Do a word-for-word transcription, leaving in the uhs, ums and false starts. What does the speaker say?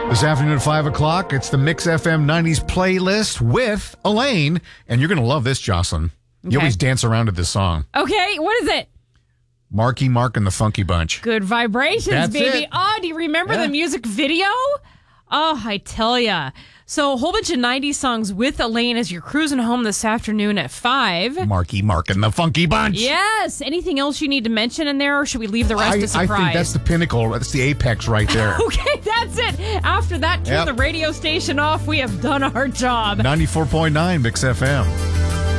This afternoon at five o'clock, it's the Mix F M nineties playlist with Elaine. And you're going to love this, Jocelyn. You Okay. always dance around to this song. Okay, what is it? Marky Mark and the Funky Bunch. Good vibrations, That's baby. it. Oh, do you remember Yeah. the music video? Oh, I tell ya. So a whole bunch of nineties songs with Elaine as you're cruising home this afternoon at five. Marky Mark and the Funky Bunch. Yes. Anything else you need to mention in there, or should we leave the rest I, to I surprise? think that's the pinnacle. That's the apex right there. Okay, that's it. After that, turn Yep. the radio station off. We have done our job. ninety-four point nine Mix F M.